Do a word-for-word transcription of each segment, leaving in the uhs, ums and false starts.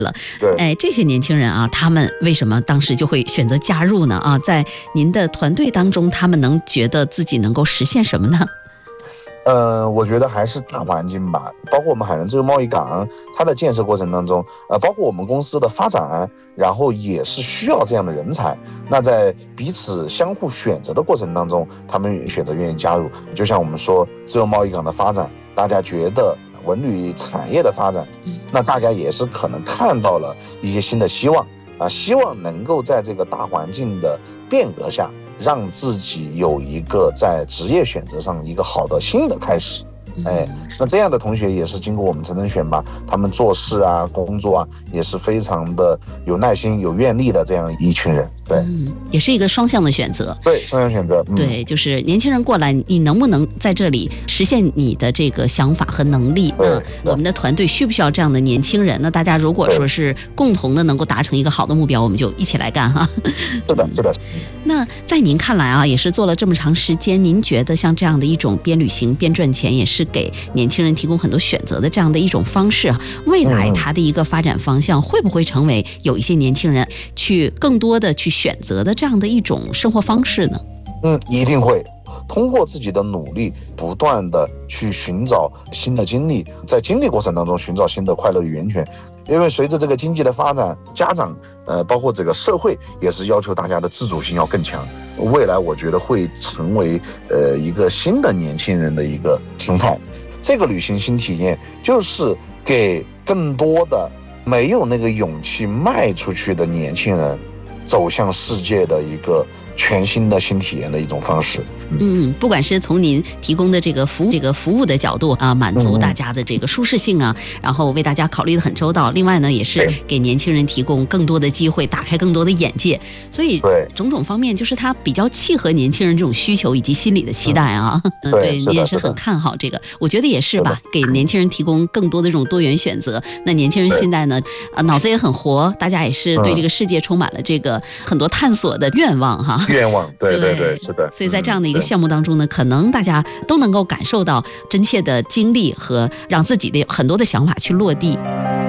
了。哎，这些年轻人啊，他们为什么当时就会选择加入呢？啊，在您的团队当中，他们能觉得自己能够实现什么呢？ 呃，我觉得还是大环境吧，包括我们海南自由贸易港，它的建设过程当中，呃，包括我们公司的发展，然后也是需要这样的人才。那在彼此相互选择的过程当中，他们选择愿意加入。就像我们说自由贸易港的发展，大家觉得文旅产业的发展，那大家也是可能看到了一些新的希望啊，希望能够在这个大环境的变革下，让自己有一个在职业选择上一个好的新的开始。哎，那这样的同学也是经过我们层层选拔，他们做事啊、工作啊，也是非常的有耐心、有愿力的这样一群人。对， 嗯，也是一个双向的选择。 对，双向选择。嗯、 对，就是年轻人过来，你能不能在这里实现你的这个想法和能力？那我们的团队需不需要这样的年轻人？那大家如果说是共同的能够达成一个好的目标，我们就一起来干哈。 是的，是的。 那在您看来啊，也是做了这么长时间，您觉得像这样的一种边旅行边赚钱，也是给年轻人提供很多选择的这样的一种方式啊，未来它的一个发展方向会不会成为有一些年轻人去更多的去选择的这样的一种生活方式呢？ 嗯，一定会。通过自己的努力，不断的去寻找新的经历，在经历过程当中寻找新的快乐与源泉。因为随着这个经济的发展，家长呃，包括这个社会也是要求大家的自主性要更强。未来我觉得会成为呃一个新的年轻人的一个生态。这个旅行新体验就是给更多的没有那个勇气迈出去的年轻人走向世界的一个全新的新体验的一种方式。 嗯，不管是从您提供的这个服务这个服务的角度啊，满足大家的这个舒适性啊，然后为大家考虑的很周到。另外呢，也是给年轻人提供更多的机会，打开更多的眼界。所以种种方面，就是它比较契合年轻人这种需求以及心理的期待啊。嗯，对，你也是很看好这个，我觉得也是吧，给年轻人提供更多的这种多元选择。那年轻人现在呢，啊，脑子也很活，大家也是对这个世界充满了这个很多探索的愿望哈。 愿望，对对对，是的。 所以在这样的一个项目当中呢，可能大家都能够感受到真切的经历和让自己的很多的想法去落地。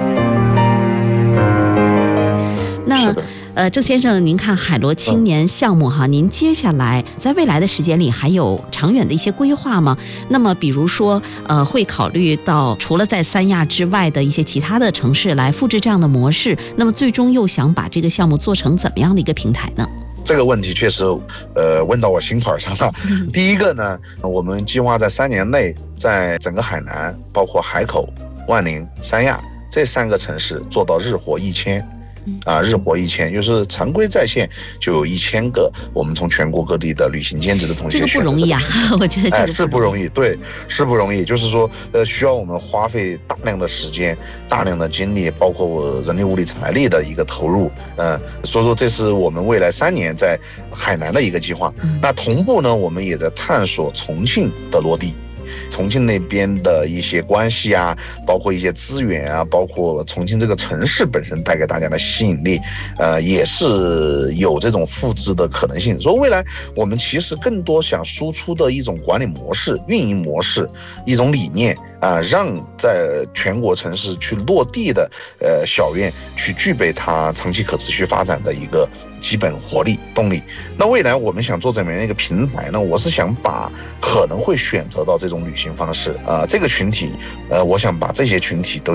那呃，郑先生，您看海螺青年项目哈，您接下来在未来的时间里还有长远的一些规划吗？那么比如说呃，会考虑到除了在三亚之外的一些其他的城市来复制这样的模式，那么最终又想把这个项目做成怎么样的一个平台呢？ 这个问题确实，呃，问到我心坎上了。第一个呢，我们计划在三年内，在整个海南，包括海口、万宁、三亚这三个城市做到日活一千。啊，日活一千，就是常规在线就有一千个我们从全国各地的旅行兼职的同学， 这个不容易啊，我觉得这个、 哎、是不容易，对，是不容易。就是说，呃，需要我们花费大量的时间、大量的精力，包括人力、物力、财力的一个投入。嗯、呃，所以说这是我们未来三年在海南的一个计划。嗯、那同步呢，我们也在探索重庆的落地。重庆那边的一些关系啊，包括一些资源啊，包括重庆这个城市本身带给大家的吸引力，呃，也是有这种复制的可能性。所以未来我们其实更多想输出的一种管理模式、运营模式，一种理念啊，让在全国城市去落地的呃小院去具备它长期可持续发展的一个基本活力动力。那未来我们想做怎么样一个平台呢？我是想把可能会选择到这种旅行方式啊、呃，这个群体，呃，我想把这些群体都